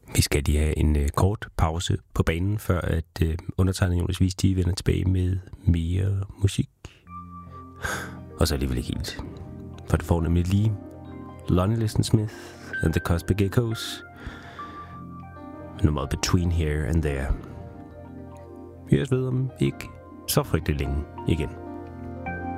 Vi skal lige have en kort pause på banen, før at undertegnet Jonas Vist, de vender tilbage med mere musik. Og så alligevel ikke helt. For det får nemlig lige Lonnie Liston Smith and the Cosmic Echoes. Nummeret Between Here and There. Vi høres ved om ikke så frygtelig længe igen.